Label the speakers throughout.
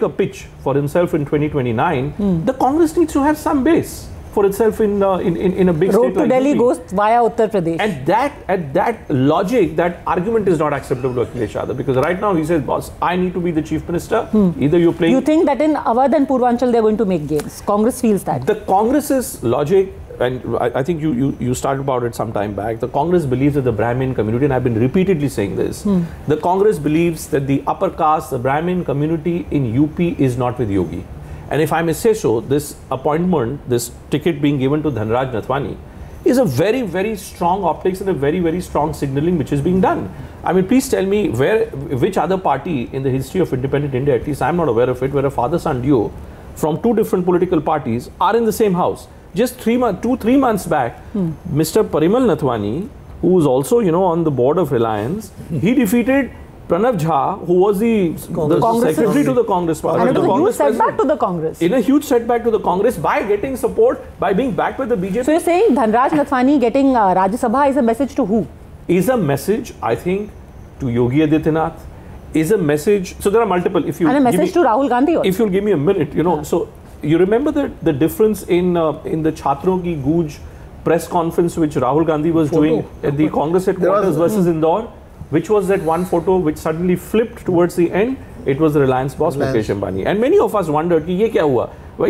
Speaker 1: a pitch for himself in 2029, the Congress needs to have some base for itself in a big
Speaker 2: road
Speaker 1: state
Speaker 2: to
Speaker 1: like
Speaker 2: Delhi
Speaker 1: UP.
Speaker 2: goes via Uttar Pradesh.
Speaker 1: And that logic, that argument is not acceptable to Akhilesh Yadav, because right now he says, boss, I need to be the chief minister. Either you're playing...
Speaker 2: You think that in Awadh and Purvanchal they're going to make gains? Congress feels that.
Speaker 1: The Congress's logic, and I think you started about it some time back, the Congress believes that the Brahmin community, and I've been repeatedly saying this, the Congress believes that the upper caste, the Brahmin community in UP is not with Yogi. And if I may say so, this appointment, this ticket being given to Dhanraj Nathwani is a very, very strong optics and a very, very strong signaling which is being done. I mean, please tell me which other party in the history of independent India, at least I'm not aware of it, where a father-son duo from two different political parties are in the same house. Just 3 months back, Mr. Parimal Nathwani, who was also, on the board of Reliance, he defeated Pranav Jha, who was the secretary to the Congress party.
Speaker 2: And it was a huge setback to the Congress.
Speaker 1: In a huge setback to the Congress by getting support, by being backed with the BJP.
Speaker 2: So you're saying Dhanraj Nathwani getting Rajya Sabha is a message to who?
Speaker 1: Is a message, I think, to Yogi Adityanath. Is a message. So there are multiple. If you
Speaker 2: and a message to Rahul Gandhi also.
Speaker 1: If you'll give me a minute, So you remember the difference in the Chhatron Ki Gooj press conference which Rahul Gandhi was doing at the Congress headquarters versus Indore, which was that one photo which suddenly flipped towards the end. It was the Reliance boss, Mukesh Ambani. And many of us wondered, ye kya hua? Well,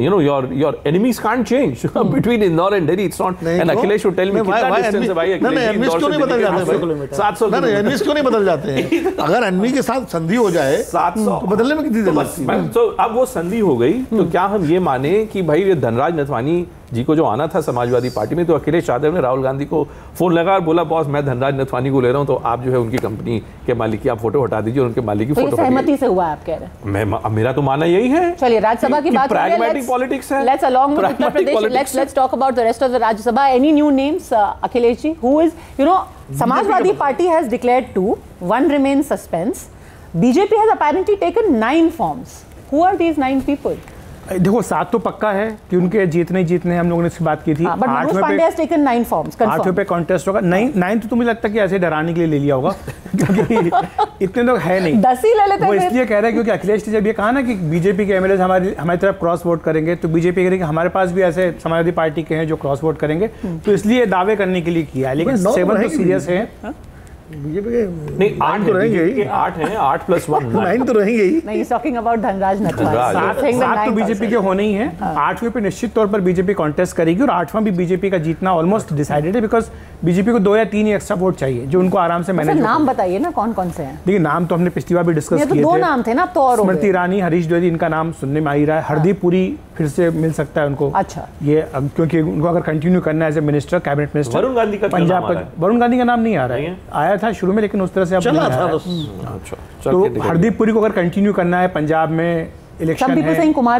Speaker 1: your enemies can't change between Indore and Delhi. It's not. And Akhilesh would tell me, कितना distance है भाई?
Speaker 3: N V क्यों नहीं बदल जाते?
Speaker 1: 700
Speaker 3: N V क्यों नहीं बदल जाते हैं? अगर एनवी के साथ संधि हो जाए 700 तो बदलने में कितनी देर लगती है?
Speaker 1: तो अब वो संधि हो गई, तो क्या हम ये माने कि भाई ये धनराज नथवानी जी को जो आना था समाजवादी पार्टी में, तो अखिलेश यादव ने राहुल गांधी को फोन लगा और बोला, बॉस मैं धनराज नथवानी को ले रहा हूं, तो आप जो है उनकी कंपनी के मालिक की आप फोटो हटा दीजिए और उनके मालिक की फोटो
Speaker 2: सहमति से हुआ आप कह रहे हैं?
Speaker 1: मेरा तो मानना यही है।
Speaker 2: चलिए राज्यसभा की बात
Speaker 1: pragmatic politics है।
Speaker 2: Let's along with Uttar Pradesh, let's talk about the rest of the Rajya Sabha. Any new names, Akhilesh ji? Who is, Samajwadi Party has declared 2, 1 remains suspense. BJP has apparently taken 9 forms. Who are these 9 people?
Speaker 4: देखो 7 तो पक्का है कि उनके जीतने हम लोगों ने इसकी बात की थी।
Speaker 2: But Manoj Pandey has taken 9 forms.
Speaker 4: 8वें पे कॉन्टेस्ट होगा। 9 तो मुझे लगता है कि ऐसे डराने के लिए ले लिया होगा क्योंकि इतने लोग है नहीं।
Speaker 2: 10 ही ले लेते हैं।
Speaker 4: वो इसलिए कह रहे हैं क्योंकि अखिलेश ने जब ये कहा ना कि बीजेपी के एमएलए हमारी तरफ क्रॉस वोट करेंगे, तो बीजेपी कह रही है कि हमारे पास भी ऐसे समाजवादी पार्टी के हैं जो क्रॉस वोट करेंगे, तो इसलिए दावे करने के लिए किया है। लेकिन 7 तो सीरियस है।
Speaker 3: बीजेपी के नहीं 8 तो रहेंगे ही,
Speaker 1: 8 हैं, 8 + 1
Speaker 3: 9 तो रहेंगे ही।
Speaker 2: नहीं, टॉकिंग अबाउट धनराज नथवानी।
Speaker 4: 7 तो बीजेपी के होने ही हैं। 8वें पे निश्चित तौर पर बीजेपी कॉन्टेस्ट करेगी और 8वां भी बीजेपी का जीतना ऑलमोस्ट डिसाइडेड है, बिकॉज बीजेपी को 2 या 3 ही एक्स्ट्रा वोट चाहिए जो उनको आराम से मैनेज।
Speaker 2: नाम बताइए ना कौन कौन से हैं?
Speaker 4: देखिए नाम तो हमने पिछली बार भी डिस्कस किए थे।
Speaker 2: 2 नाम थे ना, तो और
Speaker 4: स्मृति ईरानी, हरीश द्विवेदी, इनका नाम सुनने में आ ही रहा है। हरदीप पुरी फिर से मिल सकता है उनको।
Speaker 2: अच्छा,
Speaker 4: ये क्योंकि उनको अगर कंटिन्यू करना है as a minister, cabinet minister.
Speaker 1: Varun Gandhi का
Speaker 4: पंजाब का वरुण गांधी का नाम नहीं आ रहा है, आया था शुरू में लेकिन उस तरह से अब
Speaker 3: चला था।
Speaker 4: अच्छा, तो हरदीप पुरी को अगर कंटिन्यू करना है, पंजाब में इलेक्शन है।
Speaker 2: कुमार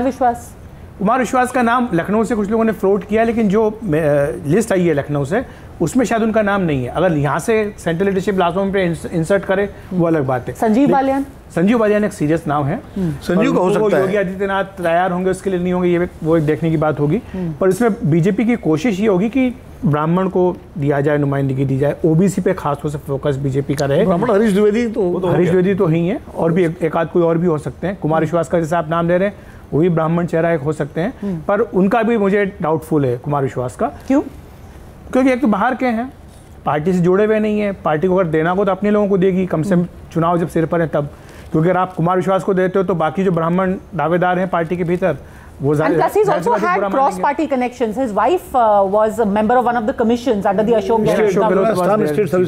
Speaker 2: विश्वास का नाम लखनऊ से कुछ लोगों ने फ्लोट किया, लेकिन जो लिस्ट आई है लखनऊ से उसमें शायद उनका नाम नहीं है। अगर यहाँ से सेंट्रल लीडरशिप लाजमी पे इंसर्ट करे वो अलग बात है। संजीव बालियान
Speaker 4: एक सीरियस नाम है।
Speaker 3: संजीव का हो सकता है।
Speaker 4: योगी आदित्यनाथ तैयार होंगे उसके लिए, नहीं होंगे, ये वो एक देखने की बात होगी। पर इसमें बीजेपी की कोशिश ये होगी कि ब्राह्मण को दिया जाए, नुमाइंदगी दी जाए, ओबीसी पे खास तौर से फोकस बीजेपी का रहे।
Speaker 3: ब्राह्मण हरीश द्विवेदी
Speaker 4: तो ही है, और भी एक आध कोई और भी हो सकते हैं। कुमार विश्वास का जैसे आप नाम ले रहे हैं वो भी ब्राह्मण चेहरा एक हो सकते हैं, पर उनका भी मुझे डाउटफुल है कुमार विश्वास का।
Speaker 2: क्यों?
Speaker 4: क्योंकि एक तो बाहर के हैं, पार्टी से जुड़े हुए नहीं है। पार्टी को अगर देना हो तो अपने लोगों को देगी, कम से कम चुनाव जब सिर पर है तब। क्योंकि अगर आप कुमार विश्वास को देते हो तो बाकी जो ब्राह्मण दावेदार हैं पार्टी के भीतर वो
Speaker 2: And plus he's also had cross-party connections. His wife was a member of one of the commissions under the Ashok Gehlot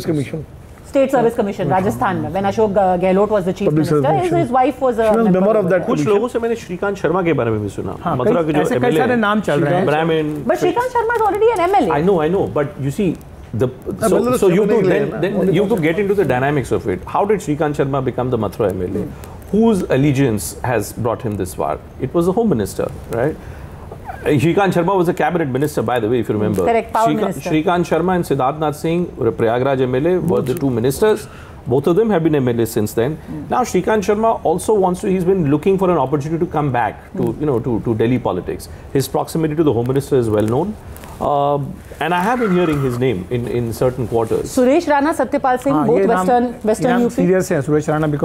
Speaker 2: State Service Commission, Rajasthan में, when Ashok Gehlot was the chief minister, his wife was a member of that.
Speaker 1: कुछ लोगों से मैंने श्रीकांत शर्मा के बारे में भी सुना, मथुरा के जो
Speaker 4: कई सारे नाम चल रहे हैं।
Speaker 1: ब्राह्मण,
Speaker 2: but Shrikant Sharma is already an MLA.
Speaker 1: I know, but you see, so you to get into the dynamics of it. How did Shrikant Sharma become the Mathura MLA? Whose allegiance has brought him this far? It was the Home Minister, right? Shrikant Sharma was a cabinet minister, by the way, if you remember.
Speaker 2: Correct, power minister.
Speaker 1: Shrikant Sharma and Siddharth Nath Singh, Prayagraj MLA, were the 2 ministers. Both of them have been MLAs since then. Now Shrikant Sharma also wants to, he's been looking for an opportunity to come back to, to Delhi politics. His proximity to the Home Minister is well known. And I have been hearing his name in certain quarters.
Speaker 2: Suresh Rana, Satyapal Singh, both Western UP.
Speaker 4: Serious है Suresh Rana, because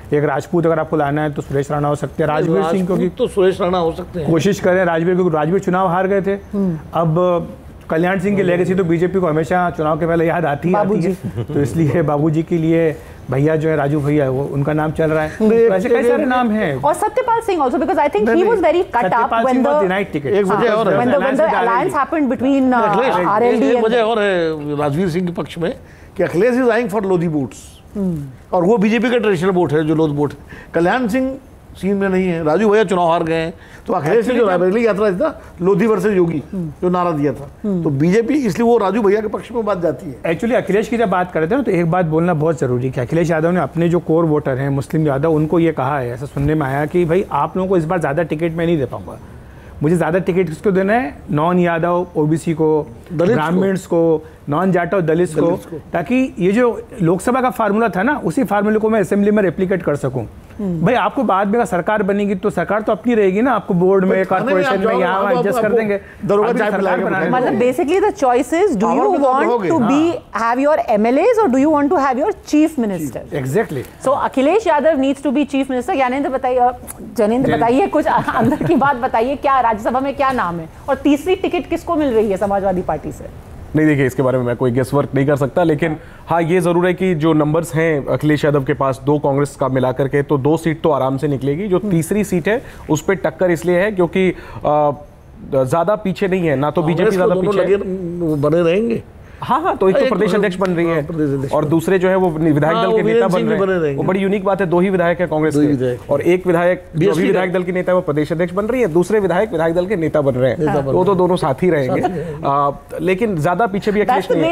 Speaker 4: एक राजपूत अगर आपको लाना है तो सुरेश राणा हो सकते हैं, राजवीर सिंह क्योंकि
Speaker 3: तो सुरेश राणा हो सकते हैं,
Speaker 4: कोशिश करें राजवीर, क्योंकि राजवीर चुनाव हार गए थे। अब कल्याण सिंह की लेगेसी तो बीजेपी को हमेशा चुनाव के पहले याद आती है, तो इसलिए बाबूजी के लिए भैया जो है राजू भैया, वो उनका नाम चल रहा है। तो ऐसे कई सारे नाम हैं।
Speaker 2: और Satyapal Singh also because I think he was very cut up when the
Speaker 3: एक वजह और
Speaker 2: when the alliance happened between RLD
Speaker 3: एक वजह और है राजवीर सिंह के पक्ष में कि Akhilesh is eyeing for Lodhi votes, और वो बीजेपी का ट्रेडिशनल वोट है जो लोधी वोट। कल्याण सिंह सीन में नहीं है, राजू भैया चुनाव हार गए हैं, तो अखिलेश ने जो रायबरेली यात्रा था लोधी वर्सेस योगी जो नारा दिया था, तो बीजेपी इसलिए वो राजू भैया के पक्ष में बात जाती है।
Speaker 4: एक्चुअली अखिलेश की जब बात करते हैं ना, तो एक बात बोलना बहुत जरूरी है। अखिलेश यादव ने अपने जो कोर वोटर हैं मुस्लिम यादव, उनको ये कहा है, ऐसा सुनने में आया कि भाई आप लोगों को इस बार ज़्यादा टिकट मैं नहीं दे पाऊंगा, मुझे ज़्यादा टिकट किसको देना है, नॉन यादव ओबीसी को, ब्राह्मण्स को, नॉन जाटव दलित को, ताकि ये जो लोकसभा का फार्मूला था ना, उसी फार्मूले को मैं असेंबली में रेप्लिकेट कर सकूं। भाई आपको बाद में सरकार बनेगी तो सरकार तो अपनी रहेगी ना, आपको बोर्ड में, कॉर्पोरेशन में, यहाँ एडजस्ट कर देंगे।
Speaker 2: मतलब basically the choice is do you want to be have your MLAs और do you want to have your chief minister.
Speaker 4: Exactly.
Speaker 2: So Akhilesh Yadav needs to be chief minister. Gyanendra बताइए कुछ अंदर की बात बताइए, क्या राज्यसभा में क्या नाम है, और तीसरी टिकट किसको मिल रही है समाजवादी पार्टी से?
Speaker 5: नहीं, देखिए इसके बारे में मैं कोई गेस वर्क नहीं कर सकता, लेकिन हाँ ये ज़रूर है कि जो नंबर्स हैं अखिलेश यादव के पास 2 कांग्रेस का मिला करके, तो 2 सीट तो आराम से निकलेगी। जो तीसरी सीट है उस पर टक्कर इसलिए है क्योंकि ज़्यादा पीछे नहीं है, ना तो बीजेपी ज़्यादा पीछे
Speaker 3: बने रहेंगे।
Speaker 5: हाँ, तो एक तो प्रदेश अध्यक्ष बन रही है और दूसरे जो है वो विधायक दल के नेता बन रहे हैं। वो बड़ी यूनिक बात है, 2 ही विधायक है कांग्रेस के, और एक विधायक जो भी विधायक दल की नेता है वो प्रदेश अध्यक्ष बन रही है, दूसरे विधायक दल के नेता बन रहे हैं, वो तो दोनों साथ ही रहेंगे। लेकिन ज्यादा पीछे भी अखिलेश नहीं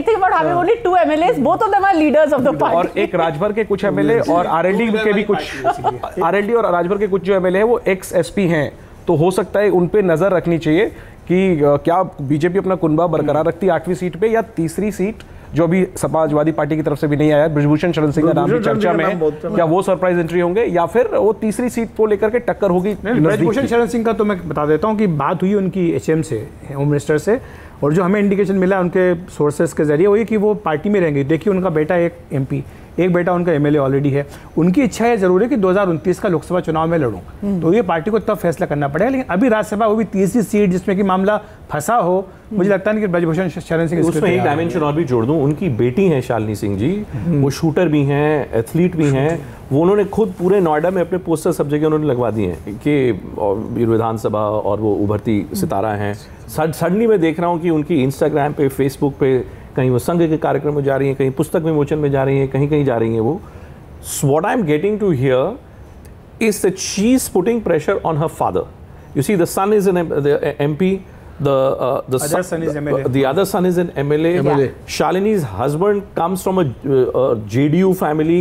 Speaker 5: है। और एक राजभर के कुछ एमएलए और आरएलडी के भी कुछ, आरएलडी और राजभर के कुछ जो एमएलए है वो एक्स एसपी हैं, तो हो सकता है उन पे नजर रखनी चाहिए कि क्या बीजेपी अपना कुनबा बरकरार रखती है 8वीं सीट पे, या तीसरी सीट जो अभी समाजवादी पार्टी की तरफ से भी नहीं आया, बृजभूषण शरण सिंह का नाम भी चर्चा में है, क्या वो सरप्राइज एंट्री होंगे या फिर वो तीसरी सीट को लेकर के टक्कर होगी?
Speaker 4: बृजभूषण शरण सिंह का तो मैं बता देता हूँ कि बात हुई उनकी एचएम से, होम मिनिस्टर से, और जो हमें इंडिकेशन मिला उनके सोर्सेस के जरिए वो ये कि वो पार्टी में रहेंगे। देखिए उनका बेटा एक एमपी, एक बेटा उनका एमएलए ऑलरेडी है, उनकी इच्छा है जरूर है कि 2029 का लोकसभा चुनाव में लड़ूं, तो ये पार्टी को तब फैसला करना पड़ेगा। लेकिन अभी राज्यसभा वो भी तीसरी सीट जिसमें कि मामला फंसा हो, मुझे लगता नहीं कि बृजभूषण शरण सिंह
Speaker 1: उसमें एक डायमेंशन और भी जोड़ दूं, उनकी बेटी है शालिनी सिंह जी, वो शूटर भी हैं, एथलीट भी हैं, वो उन्होंने खुद पूरे नोएडा में अपने पोस्टर सब जगह उन्होंने लगवा दिए हैं कि विधानसभा और वो उभरती सितारा हैं। सडनली मैं देख रहा हूँ कि उनकी इंस्टाग्राम पे, फेसबुक पे कहीं वो संघ के कार्यक्रम में जा रही हैं, कहीं पुस्तक विमोचन में जा रही हैं, कहीं कहीं जा रही हैं वो। What I am getting to here is that she is putting pressure on her father. You see the sun is an MP, the other son is an MLA. Shalini's husband comes from a JDU family.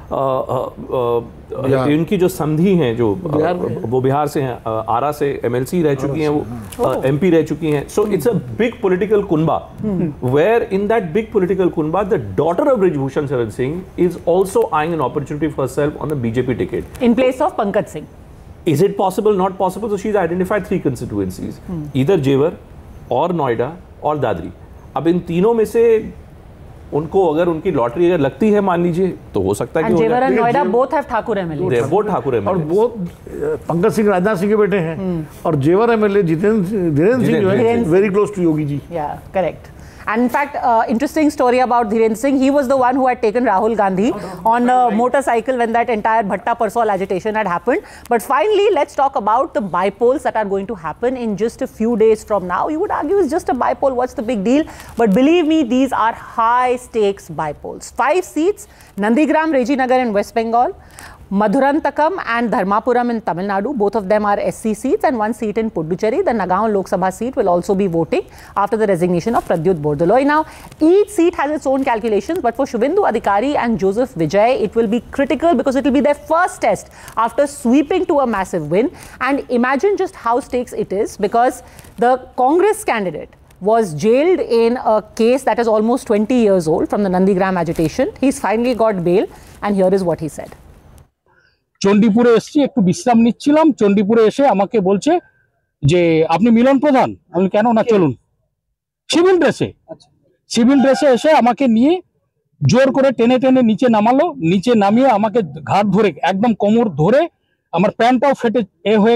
Speaker 1: इनकी जो समधी हैं जो वो बिहार से हैं, आरा से MLC रह चुकी हैं, वो MP रह चुकी हैं। So it's a big political kunba, where in that big political kunba, the daughter of Brijbhushan Sharan Singh is also eyeing an opportunity for herself on the BJP ticket
Speaker 2: in place of Pankaj Singh.
Speaker 1: Is it possible? Not possible. So she's identified 3 constituencies, either Jewar और नोएडा और दादरी। अब इन तीनों में से उनको अगर उनकी lottery अगर लगती है मान लीजिए, तो हो सकता है कि
Speaker 2: जेवर and Noida both have Thakur MLA,
Speaker 1: both Thakur MLA,
Speaker 3: और वो पंकज सिंह राजनाथ सिंह के बेटे हैं, और जेवर एमएलए धीरेन्द्र सिंह जो है very close to Yogi ji.
Speaker 2: या correct. And in fact, interesting story about Dhirendra Singh. He was the one who had taken Rahul Gandhi on a motorcycle when that entire Bhatta Parsol agitation had happened. But finally, let's talk about the bypolls that are going to happen in just a few days from now. You would argue it's just a bypoll. What's the big deal? But believe me, these are high stakes bypolls. 5 seats: Nandigram, Rejinagar in West Bengal, Madhurantakam and Dharmapuram in Tamil Nadu. Both of them are SC seats, and 1 seat in Puducherry. The Nagaon Lok Sabha seat will also be voting after the resignation of Pradyut Bordoloi. Now, each seat has its own calculations, but for Shubhendu Adhikari and Joseph Vijay, it will be critical because it will be their first test after sweeping to a massive win. And imagine just how stakes it is, because the Congress candidate was jailed in a case that is almost 20 years old from the Nandigram agitation. He's finally got bail, and here is what he said.
Speaker 6: চণ্ডীপুরে এসেছি, একটু বিশ্রাম নিচ্ছিলাম, চণ্ডীপুরে এসে আমাকে বলছে যে আপনি মিলন প্রধান। আমি কেন না, চলুন। সিভিল ড্রেসে এসে আমাকে নিয়ে জোর করে টেনে টেনে নিচে নামালো, নিচে নামিয়ে আমাকে ঘাট ধরে একদম কোমর ধরে আমার প্যান্টটাও ফেটে হয়ে